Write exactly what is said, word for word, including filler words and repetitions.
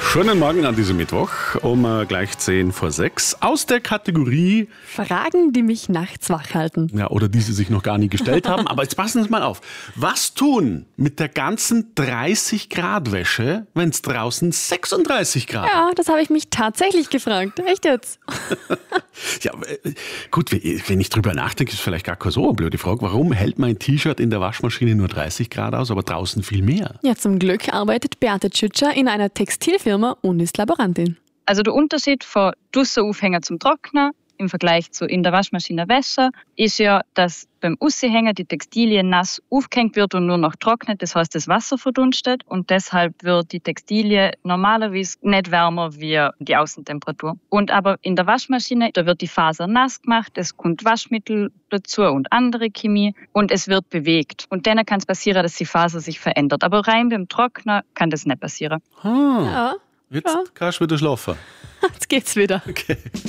Schönen Morgen an diesem Mittwoch um äh, gleich zehn vor sechs aus der Kategorie Fragen, die mich nachts wach halten. Ja, oder die Sie sich noch gar nie gestellt haben. Aber jetzt passen Sie mal auf. Was tun mit der ganzen dreißig Grad Wäsche, wenn es draußen sechsunddreißig Grad? Ja, das habe ich mich tatsächlich gefragt. Echt jetzt? Ja, äh, gut, wenn ich drüber nachdenke, ist vielleicht gar keine so eine blöde Frage. Warum hält mein T-Shirt in der Waschmaschine nur dreißig Grad aus, aber draußen viel mehr? Ja, zum Glück arbeitet Beate Tschütscher in einer Textilfirma und ist Laborantin. Also der Unterschied von draussen Aufhängen zum Trocknen im Vergleich zu in der Waschmaschine Wäsche ist ja, dass beim Aushängen die Textilie nass aufgehängt wird und nur noch trocknet. Das heißt, das Wasser verdunstet und deshalb wird die Textilie normalerweise nicht wärmer wie die Außentemperatur. Und aber in der Waschmaschine, da wird die Faser nass gemacht, es kommt Waschmittel dazu und andere Chemie und es wird bewegt. Und dann kann es passieren, dass die Faser sich verändert. Aber rein beim Trocknen kann das nicht passieren. Ah, Ja, jetzt ja. kannst du wieder schlafen. Jetzt geht's wieder. Okay.